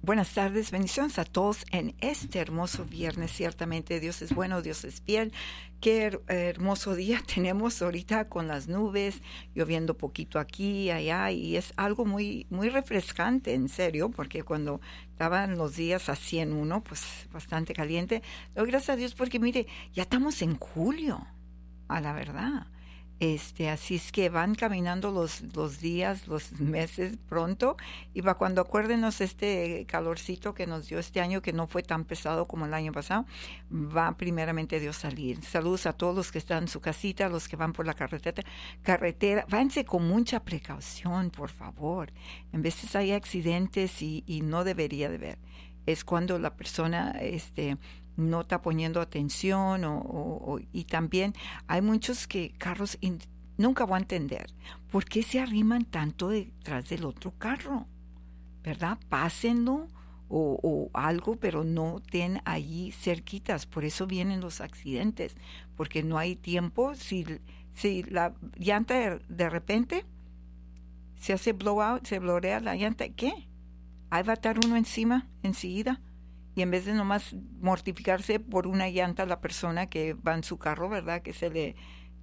Buenas tardes, bendiciones a todos en este hermoso viernes. Ciertamente Dios es bueno, Dios es fiel. Qué hermoso día tenemos ahorita con las nubes, lloviendo poquito aquí, allá, y es algo muy, muy refrescante, en serio, porque cuando estaban los días así en uno, pues bastante caliente. Doy gracias a Dios porque mire, ya estamos en julio, a la verdad. Así es que van caminando los días, los meses pronto, y para cuando acuérdenos este calorcito que nos dio este año, que no fue tan pesado como el año pasado, va primeramente Dios salir. Saludos a todos los que están en su casita, los que van por la carretera, váyanse con mucha precaución, por favor. En veces hay accidentes y no debería de haber. Es cuando la persona, no está poniendo atención y también hay muchos carros nunca voy a entender por qué se arriman tanto detrás del otro carro, ¿verdad? Pásenlo o algo, pero no estén allí cerquitas. Por eso vienen los accidentes, porque no hay tiempo. Si la llanta de repente se hace blowout, se blorea la llanta, ¿qué? Ahí va a estar uno encima enseguida. Y en vez de nomás mortificarse por una llanta a la persona que va en su carro, ¿verdad? Que se le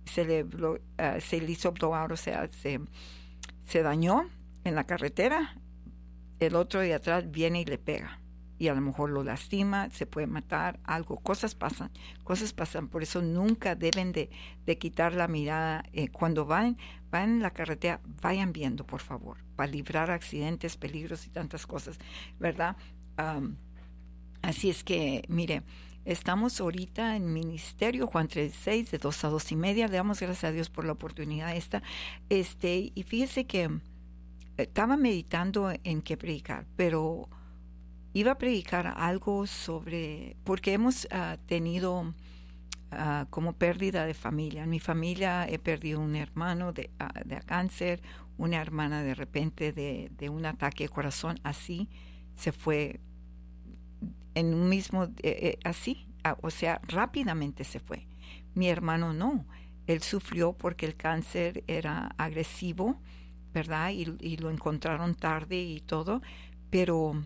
hizo blowout, o sea, se dañó en la carretera, el otro de atrás viene y le pega. Y a lo mejor lo lastima, se puede matar, algo. Cosas pasan. Por eso nunca deben de quitar la mirada. Cuando van en la carretera, vayan viendo, por favor, para librar accidentes, peligros y tantas cosas, ¿verdad? Así es que, mire, estamos ahorita en Ministerio Juan 3:6, de 2 a 2:30. Le damos gracias a Dios por la oportunidad esta. Y fíjese que estaba meditando en qué predicar, pero iba a predicar algo sobre, porque hemos tenido como pérdida de familia. En mi familia he perdido un hermano de cáncer, una hermana de repente de un ataque de corazón, así se fue. En un mismo, o sea, rápidamente se fue. Mi hermano no, él sufrió porque el cáncer era agresivo, ¿verdad? Y lo encontraron tarde y todo, pero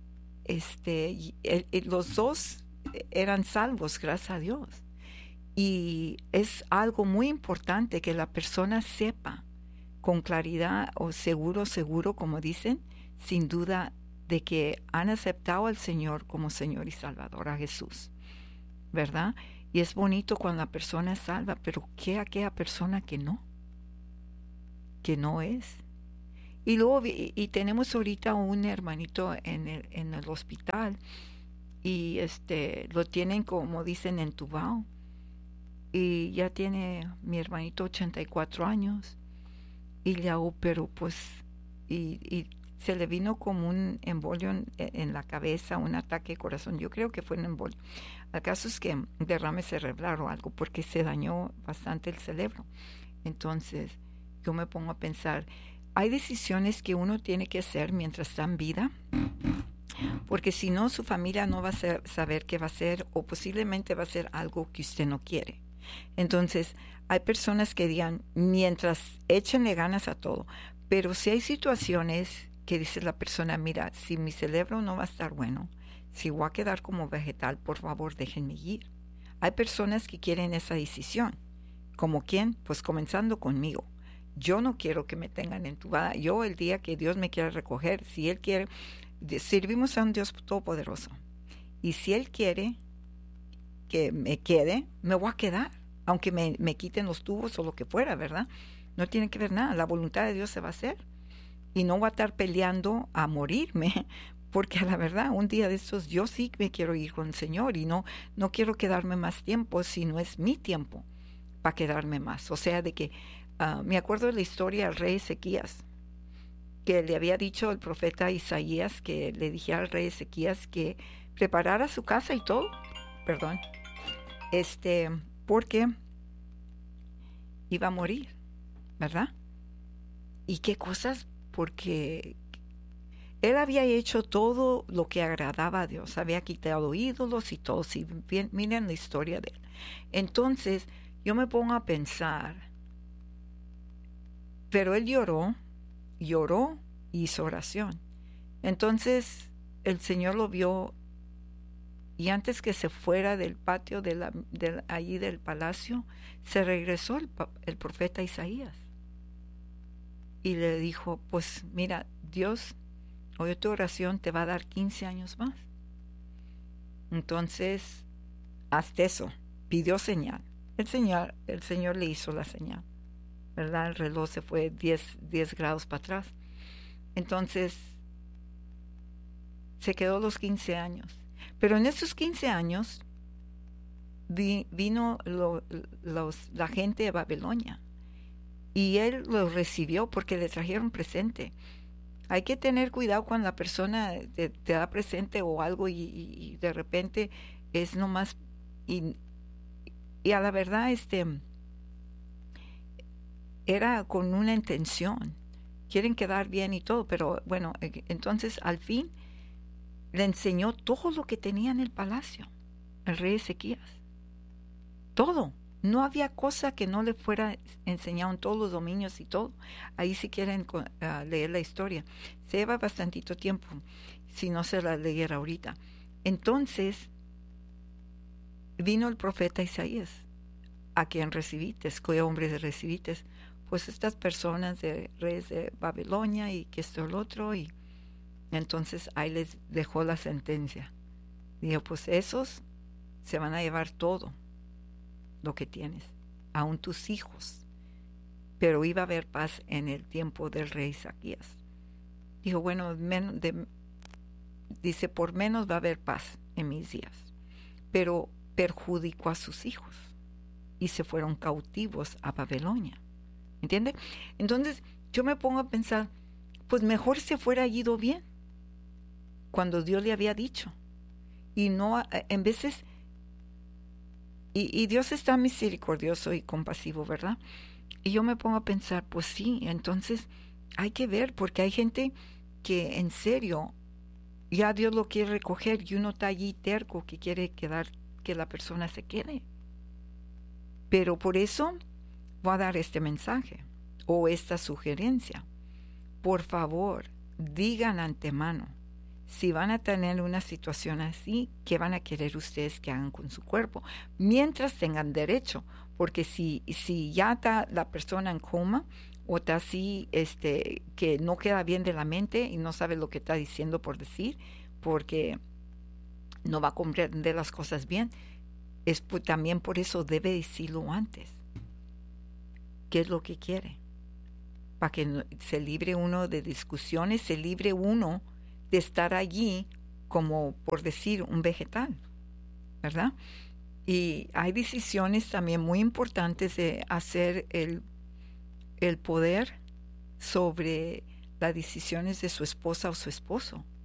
los dos eran salvos, gracias a Dios. Y es algo muy importante que la persona sepa con claridad o seguro, como dicen, sin duda, de que han aceptado al Señor como Señor y Salvador, a Jesús, ¿verdad? Y es bonito cuando la persona es salva, pero ¿qué aquella persona que no es? Y luego y tenemos ahorita un hermanito en el hospital y lo tienen, como dicen, entubado, y ya tiene mi hermanito 84 años y le hago, pero pues y se le vino como un embolio en la cabeza, un ataque de corazón. Yo creo que fue un embolio. El caso es que derrame cerebral o algo, porque se dañó bastante el cerebro. Entonces, yo me pongo a pensar, hay decisiones que uno tiene que hacer mientras está en vida, porque si no, su familia no va a saber qué va a hacer, o posiblemente va a hacer algo que usted no quiere. Entonces, hay personas que digan, mientras échenle ganas a todo, pero si hay situaciones que dice la persona, mira, si mi cerebro no va a estar bueno, si voy a quedar como vegetal, por favor, déjenme ir. Hay personas que quieren esa decisión. ¿Como quién? Pues comenzando conmigo. Yo no quiero que me tengan entubada. Yo, el día que Dios me quiera recoger, si Él quiere, servimos a un Dios todopoderoso. Y si Él quiere que me quede, me voy a quedar, aunque me quiten los tubos o lo que fuera, ¿verdad? No tiene que ver nada. La voluntad de Dios se va a hacer. Y no voy a estar peleando a morirme, porque a la verdad, un día de estos yo sí me quiero ir con el Señor y no quiero quedarme más tiempo si no es mi tiempo para quedarme más. O sea, de que me acuerdo de la historia del rey Ezequías, que le había dicho el profeta Isaías, que le dijera al rey Ezequías que preparara su casa y todo, perdón, porque iba a morir, ¿verdad? ¿Y qué cosas? Porque él había hecho todo lo que agradaba a Dios, había quitado ídolos y todo. Si miren la historia de él. Entonces yo me pongo a pensar, pero él lloró, hizo oración. Entonces el Señor lo vio, y antes que se fuera del patio allí del palacio, se regresó el profeta Isaías y le dijo, pues mira, Dios oyó tu oración, te va a dar 15 años más. Entonces, hasta eso, pidió señal. El Señor le hizo la señal, ¿verdad? El reloj se fue 10 grados para atrás. Entonces, se quedó los 15 años. Pero en esos 15 años vino la gente de Babilonia y él los recibió porque le trajeron presente. Hay que tener cuidado cuando la persona te da presente o algo y de repente es nomás y a la verdad era con una intención. Quieren quedar bien y todo, pero bueno, entonces al fin le enseñó todo lo que tenía en el palacio, el rey Ezequías. Todo. No había cosa que no le fuera enseñado en todos los dominios y todo. Ahí si quieren leer la historia. Se lleva bastantito tiempo si no se la leyera ahorita. Entonces vino el profeta Isaías, a quien recibites, qué hombres recibites. Pues estas personas de reyes de Babilonia y que esto y lo otro, y entonces ahí les dejó la sentencia. Dijo, pues esos se van a llevar todo lo que tienes, aún tus hijos. Pero iba a haber paz en el tiempo del rey Isaías. Dijo, bueno, dice, por menos va a haber paz en mis días. Pero perjudicó a sus hijos y se fueron cautivos a Babilonia. ¿Entiende? Entonces yo me pongo a pensar, pues mejor se fuera ido bien cuando Dios le había dicho. Y no, en veces, y Dios está misericordioso y compasivo, ¿verdad? Y yo me pongo a pensar, pues sí, entonces hay que ver, porque hay gente que en serio, ya Dios lo quiere recoger y uno está allí terco que quiere que la persona se quede. Pero por eso voy a dar este mensaje o esta sugerencia. Por favor, digan antemano si van a tener una situación así, ¿qué van a querer ustedes que hagan con su cuerpo? Mientras tengan derecho, porque si ya está la persona en coma o está así, que no queda bien de la mente y no sabe lo que está diciendo por decir, porque no va a comprender las cosas bien, también por eso debe decirlo antes. ¿Qué es lo que quiere? Para que se libre uno de discusiones, se libre uno de estar allí como, por decir, un vegetal, ¿verdad? Y hay decisiones también muy importantes de hacer el poder sobre las decisiones de su esposa o su esposo.